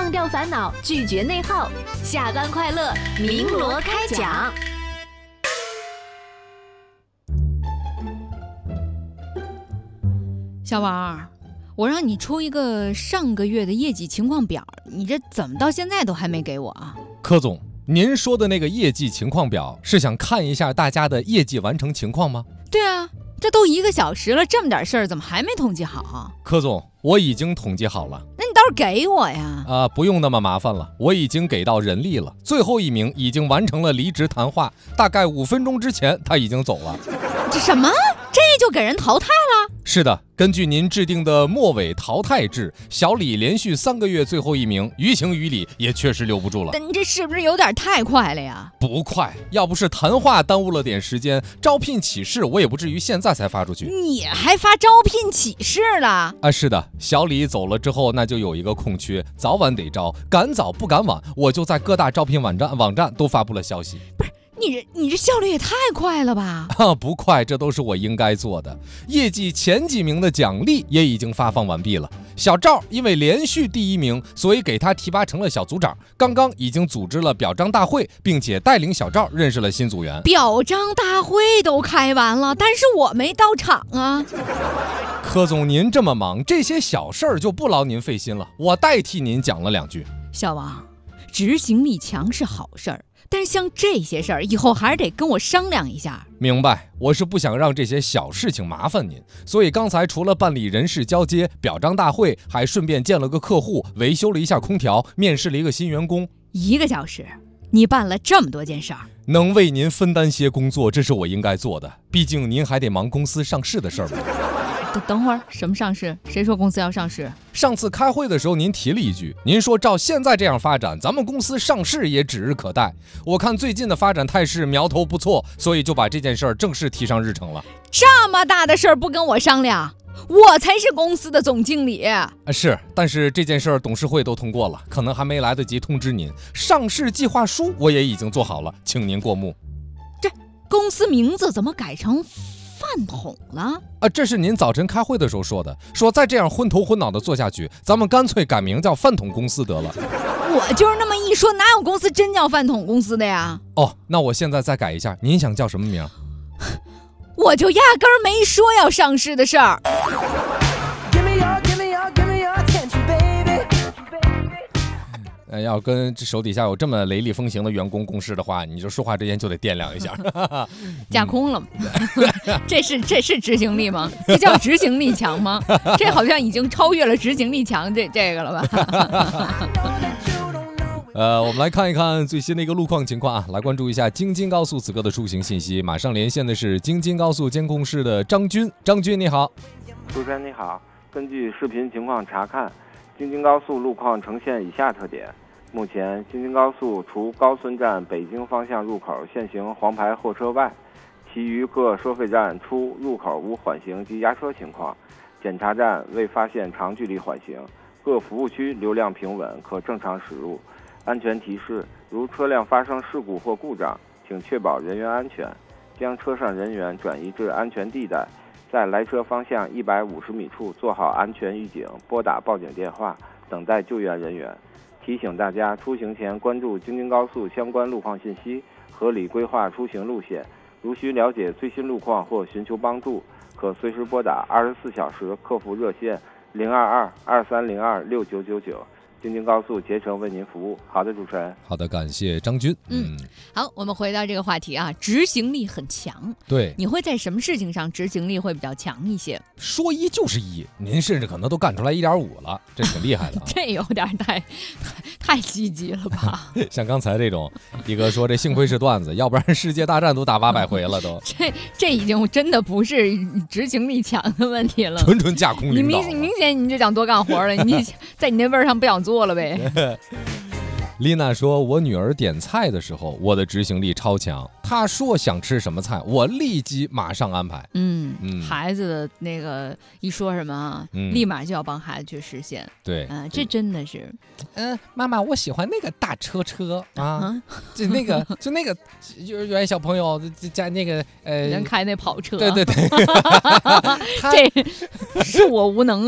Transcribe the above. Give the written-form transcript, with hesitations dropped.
忘掉烦恼，拒绝内耗，下班快乐，鸣锣开讲。 小王，我让你出一个上个月的业绩情况表，你这怎么到现在都还没给我啊？ 柯总，您说的那个业绩情况表是想看一下大家的业绩完成情况吗？ 对啊，这都1个小时了，这么点事儿怎么还没统计好啊？ 柯总，我已经统计好了。 那你倒是给我呀！ 不用那么麻烦了，我已经给到人力了。最后一名已经完成了离职谈话，大概5分钟之前他已经走了。 这什么？这就给人淘汰了？ 是的，根据您制定的末尾淘汰制，小李连续3个月最后一名，于情于理也确实留不住了。 但你这是不是有点太快了呀？ 不快，要不是谈话耽误了点时间，招聘启事我也不至于现在才发出去。 你还发招聘启事了？ 是的，小李走了之后，那就有一个空缺，早晚得招，赶早不赶晚，我就在各大招聘网站都发布了消息。 不是。你这效率也太快了吧？ 不快，这都是我应该做的。业绩前几名的奖励也已经发放完毕了。小赵因为连续第1名，所以给他提拔成了小组长。刚刚已经组织了表彰大会，并且带领小赵认识了新组员。 表彰大会都开完了，但是我没到场啊。 柯总，您这么忙，这些小事儿就不劳您费心了，我代替您讲了2句。 小王，执行力强是好事儿，但是像这些事儿，以后还是得跟我商量一下。 明白，我是不想让这些小事情麻烦您，所以刚才除了办理人事交接、表彰大会，还顺便见了个客户，维修了一下空调，面试了一个新员工。 1个小时，你办了这么多件事儿， 能为您分担些工作，这是我应该做的。毕竟您还得忙公司上市的事儿嘛。 等会儿，什么上市？谁说公司要上市？ 上次开会的时候您提了一句，您说照现在这样发展，咱们公司上市也指日可待。我看最近的发展态势苗头不错，所以就把这件事儿正式提上日程了。 这么大的事儿不跟我商量，我才是公司的总经理。 是，但是这件事儿董事会都通过了，可能还没来得及通知您。上市计划书我也已经做好了，请您过目。 这公司名字怎么改成饭桶了？ 这是您早晨开会的时候说的，说再这样昏头昏脑的做下去，咱们干脆改名叫饭桶公司得了。 我就是那么一说，哪有公司真叫饭桶公司的呀？ 那我现在再改一下，您想叫什么名？ 我就压根儿没说要上市的事儿。 要跟手底下有这么雷厉风行的员工共事的话，你就说话之前就得掂量一下。 架空了。这是执行力吗？这叫执行力强吗？这好像已经超越了执行力强这个了吧？ 我们来看一看最新的一个路况情况啊，来关注一下京津高速此刻的出行信息。马上连线的是京津高速监控室的张军，张军你好。 主持人你好，根据视频情况查看，京津高速路况呈现以下特点。目前京津高速除高村站北京方向入口限行黄牌货车外，其余各收费站出入口无缓行及压车情况，检查站未发现长距离缓行，各服务区流量平稳，可正常驶入。安全提示：如车辆发生事故或故障，请确保人员安全，将车上人员转移至安全地带，在来车方向150米处做好安全预警，拨打报警电话，等待救援人员。提醒大家出行前关注京津高速相关路况信息，合理规划出行路线。如需了解最新路况或寻求帮助，可随时拨打24小时客服热线022-2302-6999。京津高速竭诚为您服务。好的，主持人。 好的，感谢张军。 好，我们回到这个话题啊，执行力很强。 对， 你会在什么事情上执行力会比较强一些？ 说1就是1，您甚至可能都干出来1.5了，这挺厉害的。 这有点太积极了吧？ 像刚才这种，一哥说这幸亏是段子，要不然世界大战都打800回了都。 这已经真的不是执行力强的问题了， 纯架空领导。 你明显你就想多干活了，你在你那味儿上不想做了呗。 丽娜说，我女儿点菜的时候，我的执行力超强，她说想吃什么菜，我立即马上安排。 孩子的那个一说什么，立马就要帮孩子去实现。 对， 这真的是。 妈妈，我喜欢那个大车啊，就那个幼儿园小朋友家那个人开那跑车。 对， 这恕我无能。